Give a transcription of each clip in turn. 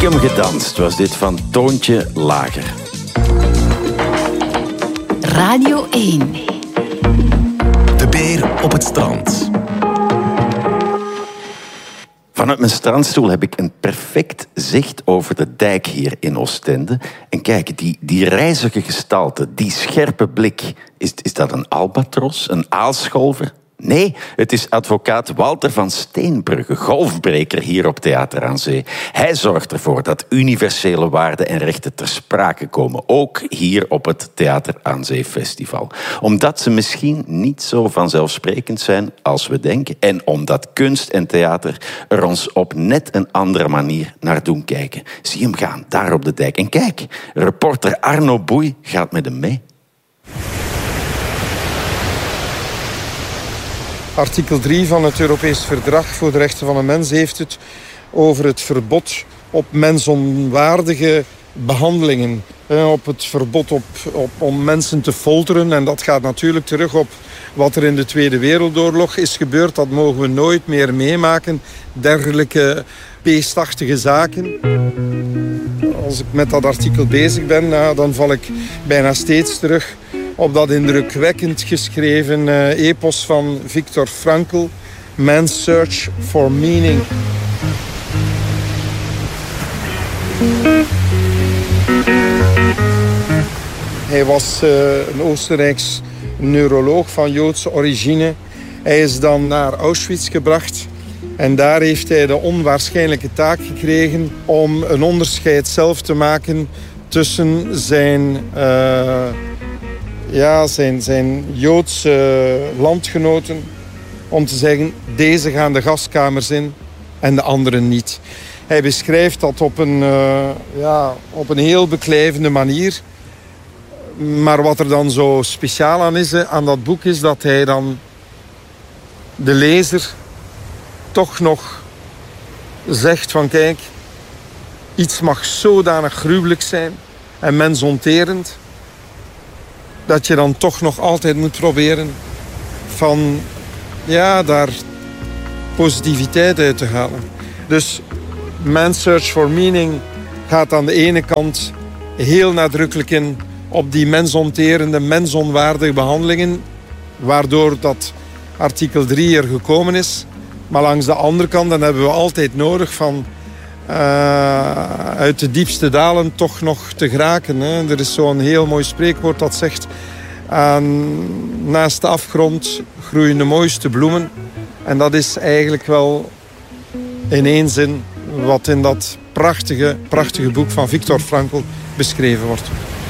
Stiekem gedanst was dit van Toontje Lager. Radio 1. De beer op het strand. Vanuit mijn strandstoel heb ik een perfect zicht over de dijk hier in Oostende. En kijk, die rijzige gestalte, die scherpe blik. Is dat een albatros, een aalscholver? Nee, het is advocaat Walter van Steenbrugge, golfbreker hier op Theater aan Zee. Hij zorgt ervoor dat universele waarden en rechten ter sprake komen. Ook hier op het Theater aan Zee Festival. Omdat ze misschien niet zo vanzelfsprekend zijn als we denken. En omdat kunst en theater er ons op net een andere manier naar doen kijken. Zie hem gaan, daar op de dijk. En kijk, reporter Arno Boei gaat met hem mee. Artikel 3 van het Europees Verdrag voor de Rechten van de Mens heeft het over het verbod op mensonwaardige behandelingen. Op het verbod om mensen te folteren. En dat gaat natuurlijk terug op wat er in de Tweede Wereldoorlog is gebeurd. Dat mogen we nooit meer meemaken. Dergelijke beestachtige zaken. Als ik met dat artikel bezig ben, dan val ik bijna steeds terug op dat indrukwekkend geschreven epos van Viktor Frankl, Man's Search for Meaning. Hij was een Oostenrijks neuroloog van Joodse origine. Hij is dan naar Auschwitz gebracht. En daar heeft hij de onwaarschijnlijke taak gekregen om een onderscheid zelf te maken tussen zijn Joodse landgenoten, om te zeggen, deze gaan de gaskamers in en de anderen niet. Hij beschrijft dat op een heel beklijvende manier. Maar wat er dan zo speciaal aan is, aan dat boek, is dat hij dan de lezer toch nog zegt van kijk, iets mag zodanig gruwelijk zijn en mensonterend, dat je dan toch nog altijd moet proberen van daar positiviteit uit te halen. Dus Man's Search for Meaning gaat aan de ene kant heel nadrukkelijk in op die mensonterende, mensonwaardige behandelingen, waardoor dat artikel 3 er gekomen is. Maar langs de andere kant, dan hebben we altijd nodig van uit de diepste dalen toch nog te geraken. Hè. Er is zo'n heel mooi spreekwoord dat zegt, naast de afgrond groeien de mooiste bloemen. En dat is eigenlijk wel in één zin wat in dat prachtige boek van Viktor Frankl beschreven wordt.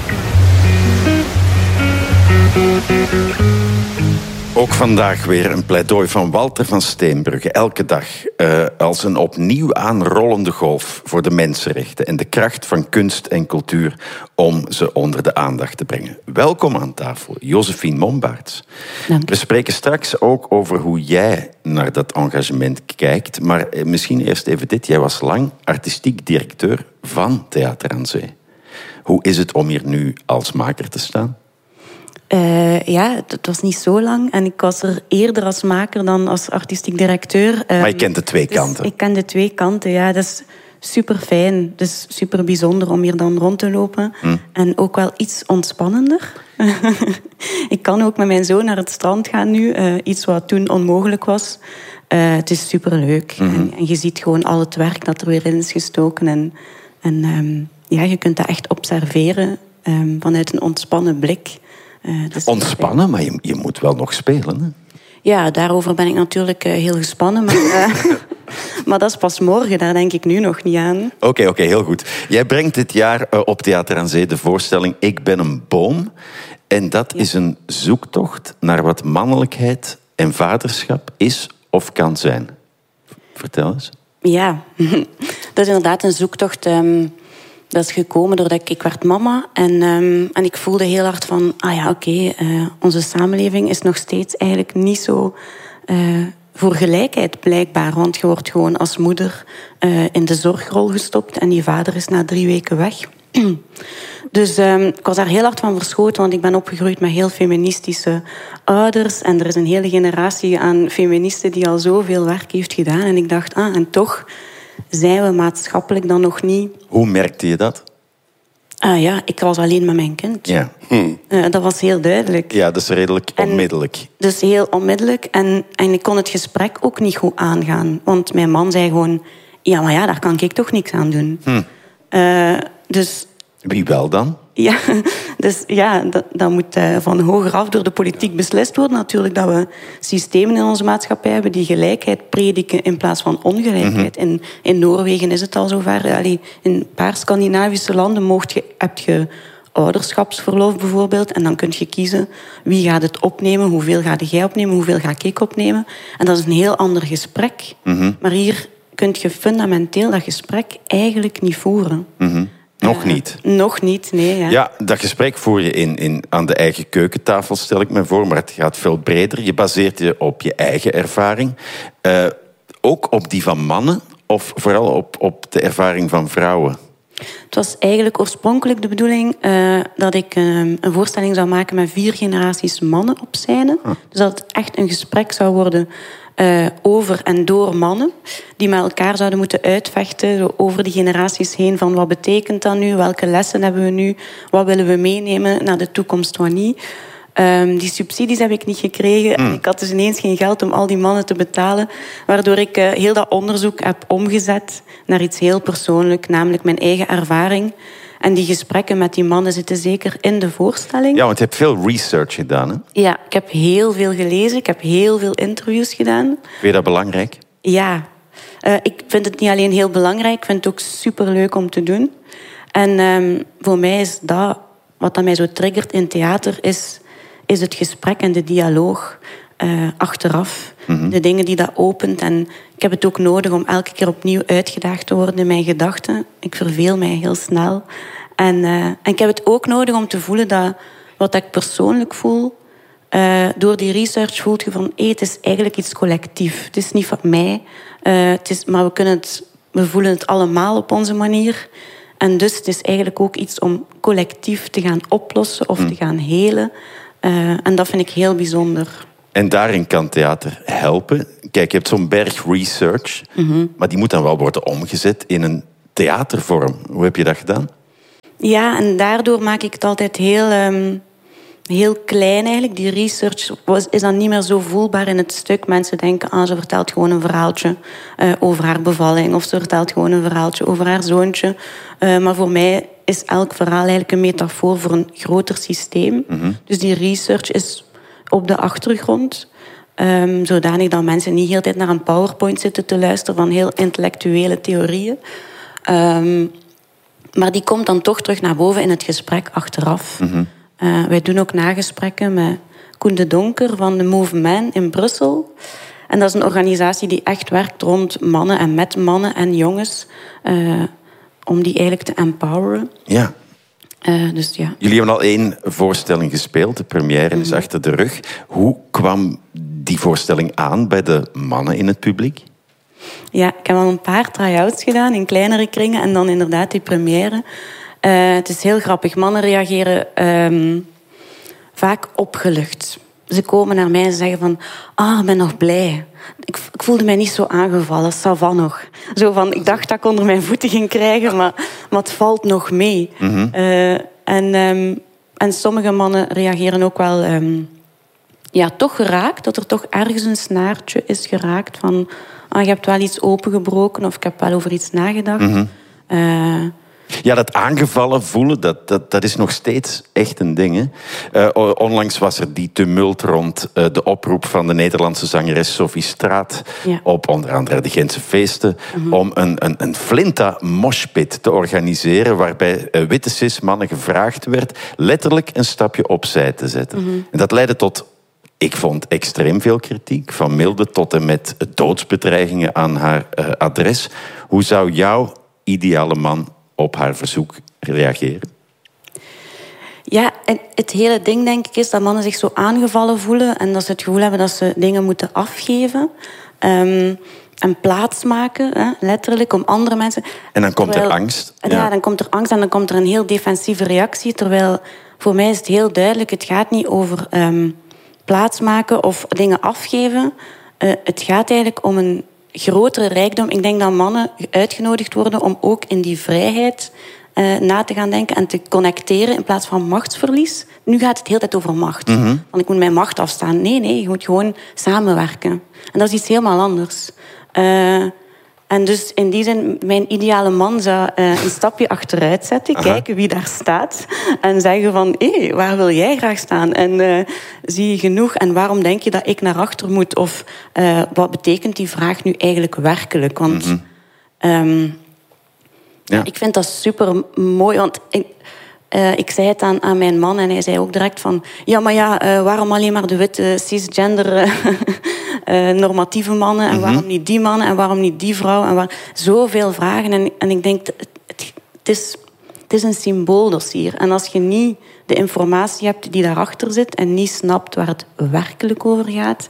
Ook vandaag weer een pleidooi van Walter van Steenbrugge. Elke dag als een opnieuw aanrollende golf voor de mensenrechten en de kracht van kunst en cultuur om ze onder de aandacht te brengen. Welkom aan tafel, Josephine Mombaerts. Dank. We spreken straks ook over hoe jij naar dat engagement kijkt. Maar misschien eerst even dit. Jij was lang artistiek directeur van Theater aan Zee. Hoe is het om hier nu als maker te staan? Het was niet zo lang. En ik was er eerder als maker dan als artistiek directeur. Maar je kent de twee kanten. Ik ken de twee kanten, ja. Dat is super fijn. Dat is super bijzonder om hier dan rond te lopen. En ook wel iets ontspannender. Ik kan ook met mijn zoon naar het strand gaan nu. Iets wat toen onmogelijk was. Het is superleuk. En je ziet gewoon al het werk dat er weer in is gestoken. En je kunt dat echt observeren vanuit een ontspannen blik. Ontspannen, maar je moet wel nog spelen, hè? Ja, daarover ben ik natuurlijk heel gespannen. Maar dat is pas morgen, daar denk ik nu nog niet aan. Oké, heel goed. Jij brengt dit jaar op Theater aan Zee de voorstelling Ik ben een boom. En dat is een zoektocht naar wat mannelijkheid en vaderschap is of kan zijn. Vertel eens. Ja, dat is inderdaad een zoektocht. Dat is gekomen doordat ik werd mama. En ik voelde heel hard van... onze samenleving is nog steeds eigenlijk niet zo voor gelijkheid blijkbaar. Want je wordt gewoon als moeder in de zorgrol gestopt. En die vader is na 3 weken weg. Dus ik was daar heel hard van verschoten. Want ik ben opgegroeid met heel feministische ouders. En er is een hele generatie aan feministen die al zoveel werk heeft gedaan. En ik dacht, en toch zijn we maatschappelijk dan nog niet. Hoe merkte je dat? Ik was alleen met mijn kind. Ja. Dat was heel duidelijk. Ja, dat is redelijk onmiddellijk. Dus heel onmiddellijk. En ik kon het gesprek ook niet goed aangaan. Want mijn man zei gewoon... Ja, daar kan ik toch niks aan doen. Dus... Wie wel dan? Ja, dus ja, dat moet van hogeraf door de politiek beslist worden natuurlijk. Dat we systemen in onze maatschappij hebben die gelijkheid prediken in plaats van ongelijkheid. In Noorwegen is het al zover. In een paar Scandinavische landen heb je ouderschapsverlof bijvoorbeeld. En dan kun je kiezen wie gaat het opnemen, hoeveel ga jij opnemen, hoeveel ga ik opnemen. En dat is een heel ander gesprek. Maar hier kun je fundamenteel dat gesprek eigenlijk niet voeren. Nog niet? Nog niet, nee. Ja, dat gesprek voer je aan de eigen keukentafel, stel ik me voor. Maar het gaat veel breder. Je baseert je op je eigen ervaring. Ook op die van mannen? Of vooral op de ervaring van vrouwen? Het was eigenlijk oorspronkelijk de bedoeling dat ik een voorstelling zou maken met 4 generaties mannen op scène. Dus dat het echt een gesprek zou worden over en door mannen die met elkaar zouden moeten uitvechten over de generaties heen van wat betekent dat nu, welke lessen hebben we nu, wat willen we meenemen naar de toekomst, wat niet. Die subsidies heb ik niet gekregen. En ik had dus ineens geen geld om al die mannen te betalen. Waardoor ik heel dat onderzoek heb omgezet naar iets heel persoonlijk, namelijk mijn eigen ervaring. En die gesprekken met die mannen zitten zeker in de voorstelling. Ja, want je hebt veel research gedaan, hè? Ja, ik heb heel veel gelezen. Ik heb heel veel interviews gedaan. Vind je dat belangrijk? Ja. Ik vind het niet alleen heel belangrijk, ik vind het ook superleuk om te doen. En voor mij is dat, wat dat mij zo triggert in theater, is het gesprek en de dialoog achteraf. De dingen die dat opent. En ik heb het ook nodig om elke keer opnieuw uitgedaagd te worden in mijn gedachten. Ik verveel mij heel snel. En ik heb het ook nodig om te voelen dat wat ik persoonlijk voel, door die research voelt je van, het is eigenlijk iets collectief. Het is niet van mij, maar we voelen het allemaal op onze manier. En dus het is eigenlijk ook iets om collectief te gaan oplossen of te gaan helen. En dat vind ik heel bijzonder. En daarin kan theater helpen. Kijk, je hebt zo'n berg research, maar die moet dan wel worden omgezet in een theatervorm. Hoe heb je dat gedaan? Ja, en daardoor maak ik het altijd heel klein eigenlijk. Die research is dan niet meer zo voelbaar in het stuk. Mensen denken, ze vertelt gewoon een verhaaltje over haar bevalling. Of ze vertelt gewoon een verhaaltje over haar zoontje. Maar voor mij is elk verhaal eigenlijk een metafoor voor een groter systeem. Dus die research is op de achtergrond. Zodanig dat mensen niet de hele tijd naar een PowerPoint zitten te luisteren van heel intellectuele theorieën. Maar die komt dan toch terug naar boven in het gesprek achteraf. Wij doen ook nagesprekken met Koen de Donker van de Move Man in Brussel. En dat is een organisatie die echt werkt rond mannen en met mannen en jongens. Om die eigenlijk te empoweren. Ja. Dus ja. Jullie hebben al 1 voorstelling gespeeld. De première is achter de rug. Hoe kwam die voorstelling aan bij de mannen in het publiek? Ja, ik heb al een paar try-outs gedaan in kleinere kringen. En dan inderdaad die première. Het is heel grappig. Mannen reageren vaak opgelucht. Ze komen naar mij en zeggen van, ik ben nog blij. Ik voelde mij niet zo aangevallen, ça va nog. Zo van, ik dacht dat ik onder mijn voeten ging krijgen, maar het valt nog mee. En sommige mannen reageren ook wel toch geraakt. Dat er toch ergens een snaartje is geraakt van, je hebt wel iets opengebroken of ik heb wel over iets nagedacht. Ja, dat aangevallen voelen, dat is nog steeds echt een ding. Hè? Onlangs was er die tumult rond de oproep van de Nederlandse zangeres Sophie Straat op onder andere de Gentse feesten om een Flinta moshpit te organiseren waarbij witte cis-mannen gevraagd werd letterlijk een stapje opzij te zetten. En dat leidde tot, ik vond, extreem veel kritiek, van milde tot en met doodsbedreigingen aan haar adres. Hoe zou jouw ideale man op haar verzoek reageren? Ja, en het hele ding, denk ik, is dat mannen zich zo aangevallen voelen en dat ze het gevoel hebben dat ze dingen moeten afgeven en plaatsmaken, letterlijk, om andere mensen. En dan komt er angst. Ja, dan komt er angst en dan komt er een heel defensieve reactie. Terwijl, voor mij is het heel duidelijk, het gaat niet over plaatsmaken of dingen afgeven. Het gaat eigenlijk om grotere rijkdom. Ik denk dat mannen uitgenodigd worden om ook in die vrijheid na te gaan denken en te connecteren in plaats van machtsverlies. Nu gaat het de hele tijd over macht. Want ik moet mijn macht afstaan. Nee, je moet gewoon samenwerken. En dat is iets helemaal anders. En dus in die zin, mijn ideale man zou een stapje achteruit zetten, kijken wie daar staat en zeggen van, hé, waar wil jij graag staan? En zie je genoeg? En waarom denk je dat ik naar achter moet? Of wat betekent die vraag nu eigenlijk werkelijk? Want ik vind dat super mooi, want ik zei het aan mijn man en hij zei ook direct van, waarom alleen maar de witte cisgender normatieve mannen en waarom niet die mannen en waarom niet die vrouw en zoveel vragen en ik denk het is een symbooldossier en als je niet de informatie hebt die daarachter zit en niet snapt waar het werkelijk over gaat,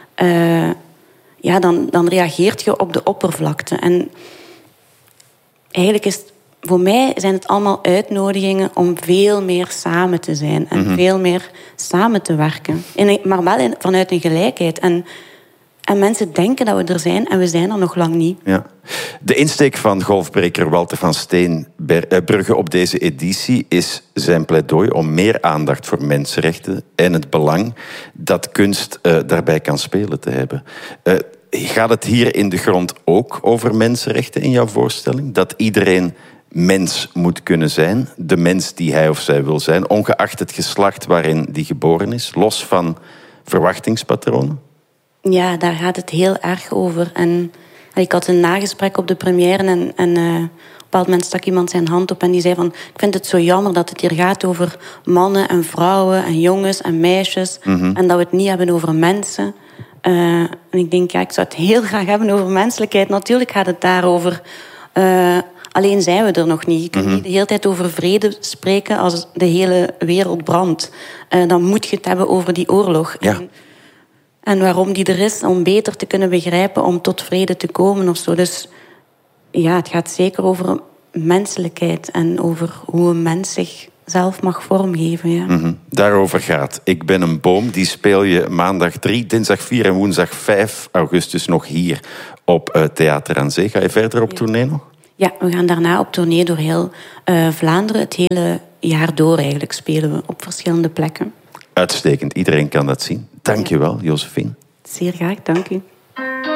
dan reageert je op de oppervlakte en eigenlijk is voor mij zijn het allemaal uitnodigingen om veel meer samen te zijn en veel meer samen te werken. Maar wel vanuit een gelijkheid. En mensen denken dat we er zijn en we zijn er nog lang niet. Ja. De insteek van golfbreker Walter van Steenbrugge op deze editie is zijn pleidooi om meer aandacht voor mensenrechten en het belang dat kunst daarbij kan spelen te hebben. Gaat het hier in de grond ook over mensenrechten in jouw voorstelling? Dat iedereen mens moet kunnen zijn, de mens die hij of zij wil zijn, ongeacht het geslacht waarin die geboren is, los van verwachtingspatronen? Ja, daar gaat het heel erg over. En ik had een nagesprek op de première en op een bepaald moment stak iemand zijn hand op en die zei van, ik vind het zo jammer dat het hier gaat over mannen en vrouwen en jongens en meisjes en dat we het niet hebben over mensen. En ik denk, ik zou het heel graag hebben over menselijkheid. Natuurlijk gaat het daarover. Alleen zijn we er nog niet. Je kunt niet de hele tijd over vrede spreken als de hele wereld brandt. Dan moet je het hebben over die oorlog. Ja. En waarom die er is, om beter te kunnen begrijpen, om tot vrede te komen of zo. Dus ja, het gaat zeker over menselijkheid en over hoe een mens zichzelf mag vormgeven. Ja. Daarover gaat Ik ben een boom. Die speel je maandag 3, dinsdag 4 en woensdag 5 augustus nog hier op Theater aan Zee. Ga je verder op tournee nog? Ja, we gaan daarna op tournee door heel Vlaanderen. Het hele jaar door eigenlijk spelen we op verschillende plekken. Uitstekend, iedereen kan dat zien. Dank je wel, Josephine. Zeer graag, dank u.